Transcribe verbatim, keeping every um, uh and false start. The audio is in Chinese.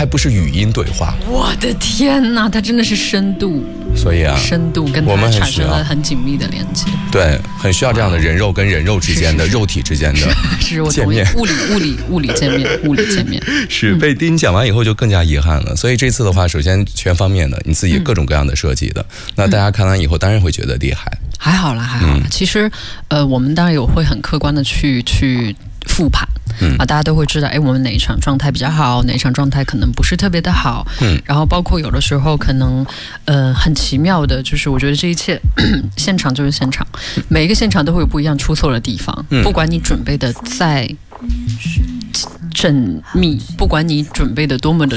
还不是语音对话。 我的天哪，它真的是深度， 所以啊， 深度跟它产生了很紧密的连接。 对，很需要这样的人肉跟人肉之间的、肉体之间的是我见面， 物理物理物理见面，物理见面。 是被丁讲完以后就更加遗憾了。所以这次的话，首先全方面的你自己各种各样的设计的，嗯、那大家看完以后当然会觉得厉害。 还好啦，还好啦。嗯、其实，呃，我们当然有会很客观的去去复盘，嗯啊，大家都会知道，哎，我们哪一场状态比较好，哪一场状态可能不是特别的好，嗯，然后包括有的时候可能，呃，很奇妙的，就是我觉得这一切现场就是现场，每一个现场都会有不一样出错的地方，嗯、不管你准备的再缜密，不管你准备的多么的